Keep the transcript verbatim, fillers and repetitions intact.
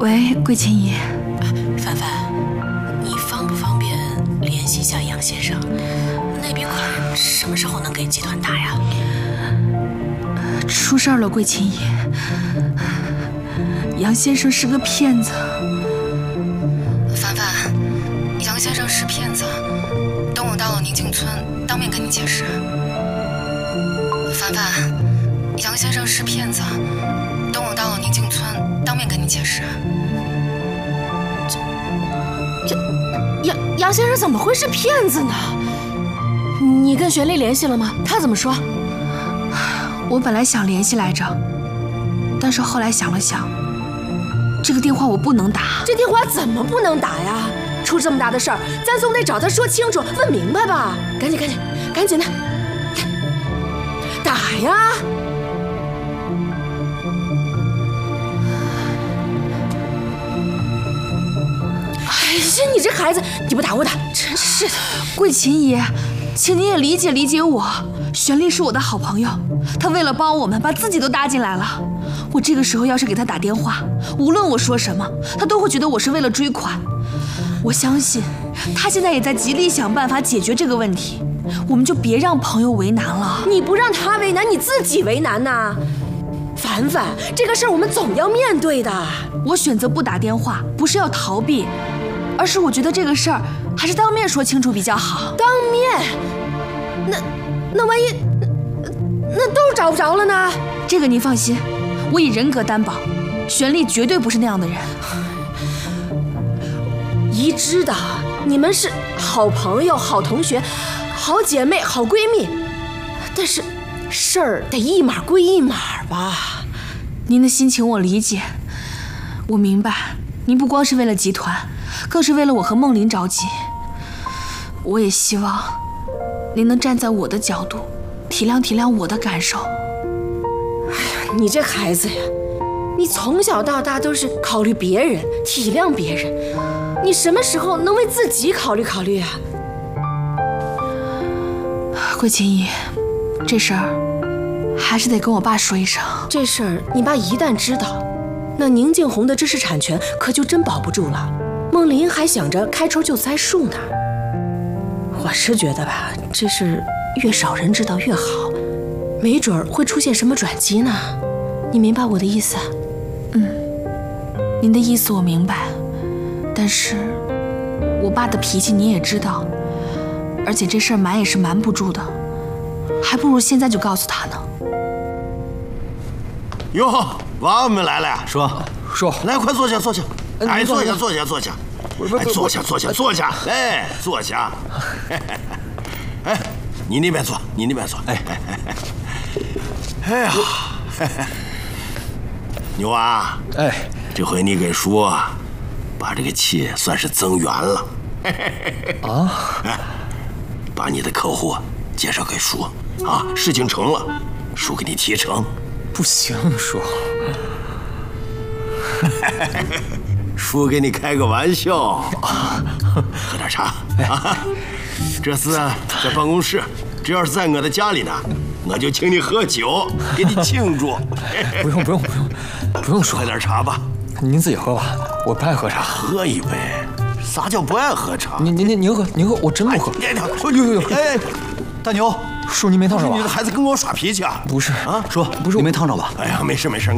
喂，桂琴姨。 凡凡，你方不方便联系一下杨先生？那笔款什么时候能给集团打呀？ 出事儿了，桂琴姨。杨先生是个骗子。 凡凡，杨先生是骗子，等我到了宁静村，当面跟你解释。凡凡，杨先生是骗子，等我到了宁静村，当面跟你解释。 这杨杨先生怎么会是骗子呢？你跟玄丽联系了吗？他怎么说？ 我本来想联系来着，但是后来想了想，这个电话我不能打。 这电话怎么不能打呀？出这么大的事儿，咱总得找他说清楚、问明白吧？赶紧、赶紧、赶紧的，打呀！哎呀，你这孩子，你不打我打，真是的。 桂琴姨，请你也理解理解我。玄丽是我的好朋友，她为了帮我们，把自己都搭进来了。我这个时候要是给她打电话，无论我说什么，她都会觉得我是为了追款。我相信，她现在也在极力想办法解决这个问题。我们就别让朋友为难了。 你不让他为难，你自己为难呐。凡凡，这个事儿我们总要面对的。 我选择不打电话，不是要逃避，而是我觉得这个事儿还是当面说清楚比较好。 当面？那那万一那都找不着了呢？ 这个您放心，我以人格担保，玄丽绝对不是那样的人。 姨知道你们是好朋友、好同学、好姐妹、好闺蜜，但是事儿得一码归一码吧。 您的心情我理解，我明白，您不光是为了集团，更是为了我和梦琳着急。我也希望您能站在我的角度，体谅体谅我的感受。 哎呀，你这孩子呀，你从小到大都是考虑别人、体谅别人，你什么时候能为自己考虑考虑啊？ 桂琴姨，这事儿还是得跟我爸说一声。 这事儿你爸一旦知道，那宁静红的知识产权可就真保不住了。梦琳还想着开春就栽树呢。我是觉得吧，这事越少人知道越好，没准儿会出现什么转机呢。你明白我的意思？ 嗯，您的意思我明白，但是我爸的脾气你也知道，而且这事儿瞒也是瞒不住的，还不如现在就告诉他呢。 哟，娃娃们来了呀！ 叔，叔， 来，快坐下，坐下。哎，坐下，坐下，坐下。 不是， 哎，坐下，坐下，坐下。来，坐下。哎，你那边坐，你那边坐。哎，哎呀，牛娃， 哎， 这回你给叔把这个气算是增圆了。 啊， 哎，把你的客户介绍给叔啊，事情成了，叔给你提成。 不行，叔。 叔给你开个玩笑，喝点茶啊！这次在办公室，只要是在我的家里呢，我就请你喝酒，给你庆祝。 不用不用不用不用，叔， 喝点茶吧。 您自己喝吧，我不爱喝茶。 喝一杯，啥叫不爱喝茶？ 您您您您喝您喝，我真不喝。 哎， 呦呦呦！哎，大牛，叔您没烫着吧？ 你的孩子跟我耍脾气啊？ 不是啊， 叔，不是，你没烫着吧？ 哎呀，没事没事。